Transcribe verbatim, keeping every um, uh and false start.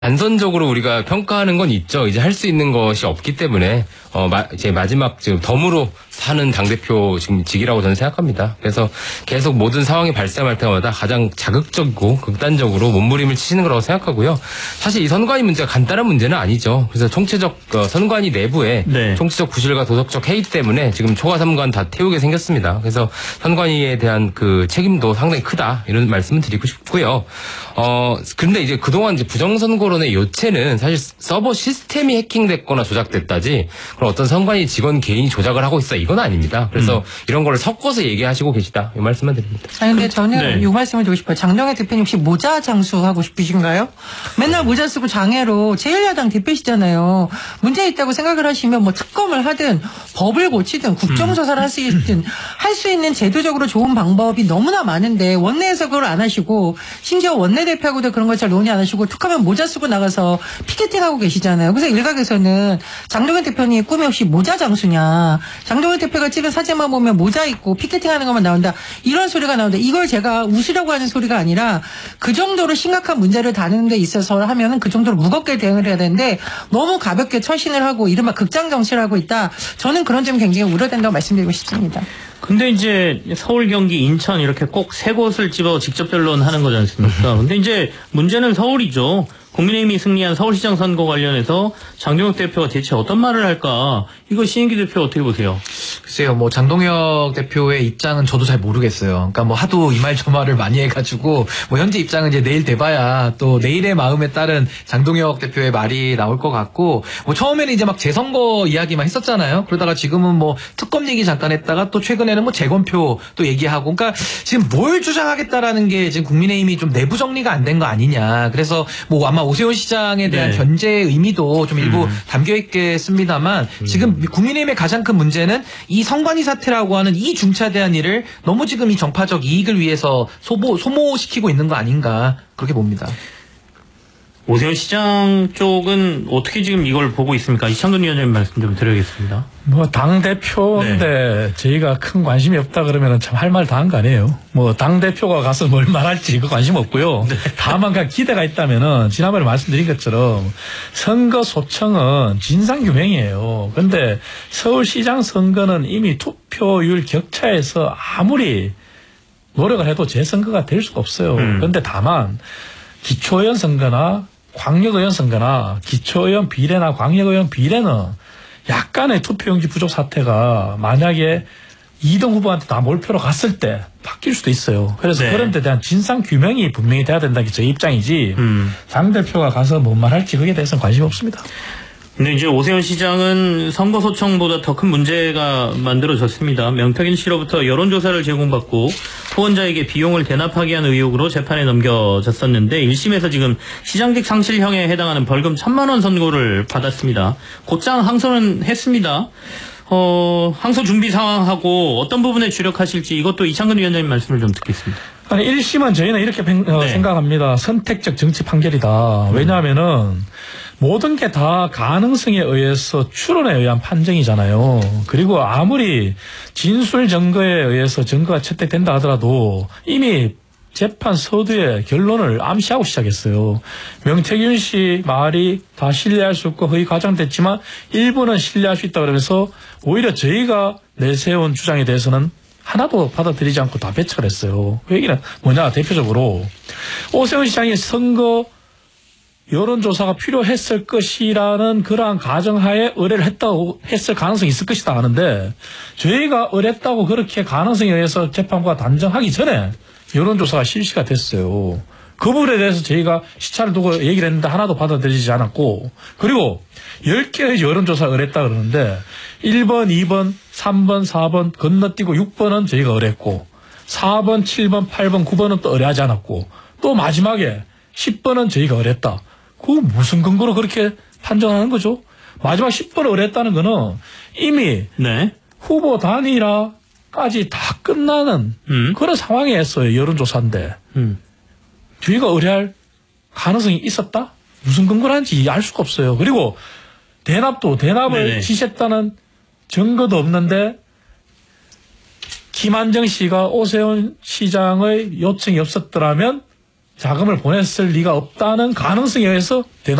단선적으로 우리가 평가하는 건 있죠. 이제 할 수 있는 것이 없기 때문에 어 마, 이제 마지막 지금 덤으로 사는 당대표 지금 직이라고 저는 생각합니다. 그래서 계속 모든 상황이 발생할 때마다 가장 자극적이고 극단적으로 몸부림을 치시는 거라고 생각하고요. 사실 이 선관위 문제가 간단한 문제는 아니죠. 그래서 총체적 어, 선관위 내부에 네. 총체적 부실과 도덕적 해이 때문에 지금 초과 삼관 다 태우게 생겼습니다. 그래서 선관위에 대한 그 책임도 상당히 크다 이런 말씀을 드리고 싶고요. 어 근데 이제 그동안 이제 부정선거론의 요체는 사실 서버 시스템이 해킹됐거나 조작됐다지 그럼 어떤 선관위 직원 개인이 조작을 하고 있어 이건 아닙니다. 그래서 음. 이런 거를 섞어서 얘기하시고 계시다 이 말씀만 드립니다. 아니 근데 저는 네. 이 말씀을 드리고 싶어요. 장동혁 대표님 혹시 모자 장수하고 싶으신가요? 맨날 모자 쓰고 장애로 제일 야당 대표시잖아요. 문제 있다고 생각을 하시면 뭐 특검을 하든 법을 고치든 국정조사를 할 수 있든 할 수 있는 제도적으로 좋은 방법이 너무나 많은데 원내에서 그걸 안 하시고 심지어 원내대표하고도 그런 걸 잘 논의 안 하시고 툭하면 모자 쓰고 나가서 피켓팅하고 계시잖아요. 그래서 일각에서는 장동혁 대표님 꿈이 혹시 모자 장수냐. 장동혁 대표가 찍은 사진만 보면 모자 입고 피켓팅하는 것만 나온다. 이런 소리가 나온다. 이걸 제가 웃으려고 하는 소리가 아니라 그 정도로 심각한 문제를 다루는 데 있어서 하면은 그 정도로 무겁게 대응을 해야 되는데 너무 가볍게 처신을 하고 이른바 극장 정치를 하고 있다. 저는 그런 점 굉장히 우려된다고 말씀드리고 싶습니다. 근데 이제 서울, 경기, 인천 이렇게 꼭 세 곳을 집어 직접 변론하는 거지 않습니까? 근데 이제 문제는 서울이죠. 국민의힘이 승리한 서울시장 선거 관련해서 장동혁 대표가 대체 어떤 말을 할까? 이거 신인기 대표 어떻게 보세요? 글쎄요, 뭐 장동혁 대표의 입장은 저도 잘 모르겠어요. 그러니까 뭐 하도 이 말 저 말을 많이 해가지고 뭐 현재 입장은 이제 내일 돼봐야 또 내일의 마음에 따른 장동혁 대표의 말이 나올 것 같고 뭐 처음에는 이제 막 재선거 이야기만 했었잖아요. 그러다가 지금은 뭐 특검 얘기 잠깐 했다가 또 최근에는 뭐 재검표 또 얘기하고 그러니까 지금 뭘 주장하겠다라는 게 지금 국민의힘이 좀 내부 정리가 안 된 거 아니냐. 그래서 뭐 아마 오세훈 시장에 대한 네. 견제의 의미도 좀 일부 음. 담겨 있겠습니다만 음. 지금 국민의힘의 가장 큰 문제는 이 선관위 사태라고 하는 이 중차대한 일을 너무 지금 이 정파적 이익을 위해서 소모, 소모시키고 있는 거 아닌가 그렇게 봅니다. 오세훈 시장 쪽은 어떻게 지금 이걸 보고 있습니까? 이창근 위원장님 말씀 좀 드려야겠습니다. 뭐 당대표인데 네. 저희가 큰 관심이 없다 그러면 참 할 말 다 한 거 아니에요. 뭐 당대표가 가서 뭘 말할지 그 관심 없고요. 네. 다만 그냥 기대가 있다면은 지난번에 말씀드린 것처럼 선거 소청은 진상규명이에요. 근데 서울시장 선거는 이미 투표율 격차에서 아무리 노력을 해도 재선거가 될 수가 없어요. 음. 그런데 다만 기초의원 선거나 광역의원 선거나 기초의원 비례나 광역의원 비례는 약간의 투표용지 부족 사태가 만약에 이 등 후보한테 다 몰표로 갔을 때 바뀔 수도 있어요. 그래서 네. 그런 데 대한 진상규명이 분명히 돼야 된다는 게 제 입장이지 음. 당 대표가 가서 뭔 말할지 그게 대해서는 관심이 없습니다. 근데 이제 오세훈 시장은 선거 소청보다 더 큰 문제가 만들어졌습니다. 명태균 씨로부터 여론조사를 제공받고 후원자에게 비용을 대납하게 한 의혹으로 재판에 넘겨졌었는데 일 심에서 지금 시장직 상실형에 해당하는 벌금 천만 원 선고를 받았습니다. 곧장 항소는 했습니다. 어, 항소 준비 상황하고 어떤 부분에 주력하실지 이것도 이창근 위원장님 말씀을 좀 듣겠습니다. 아니 일 심은 저희는 이렇게 네. 생각합니다. 선택적 정치 판결이다. 음. 왜냐하면은 모든 게 다 가능성에 의해서 추론에 의한 판정이잖아요. 그리고 아무리 진술 증거에 의해서 증거가 채택된다 하더라도 이미 재판 서두에 결론을 암시하고 시작했어요. 명태균 씨 말이 다 신뢰할 수 없고 허위 과장됐지만 일부는 신뢰할 수 있다 그러면서 오히려 저희가 내세운 주장에 대해서는 하나도 받아들이지 않고 다 배척을 했어요. 그 얘기는 뭐냐 대표적으로 오세훈 시장이 선거 여론조사가 필요했을 것이라는 그러한 가정하에 의뢰를 했다고 했을 가능성이 있을 것이다 하는데 저희가 의뢰했다고 그렇게 가능성에 의해서 재판부가 단정하기 전에 여론조사가 실시가 됐어요. 그 부분에 대해서 저희가 시차를 두고 얘기를 했는데 하나도 받아들이지 않았고 그리고 열 개의 여론조사를 의뢰했다 그러는데 일 번, 이 번, 삼 번, 사 번 건너뛰고 육 번은 저희가 의뢰했고 사 번, 칠 번, 팔 번, 구 번은 또 의뢰하지 않았고 또 마지막에 십 번은 저희가 의뢰했다. 그 무슨 근거로 그렇게 판정하는 거죠? 마지막 십 번을 의뢰했다는 거는 이미 네. 후보 단일화까지 다 끝나는 음. 그런 상황이었어요. 여론조사인데. 음. 저희가 의뢰할 가능성이 있었다? 무슨 근거로 하는지 알 수가 없어요. 그리고 대납도 대납을 네네. 지시했다는 증거도 없는데 김한정 씨가 오세훈 시장의 요청이 없었더라면 자금을 보냈을 리가 없다는 가능성에 의해서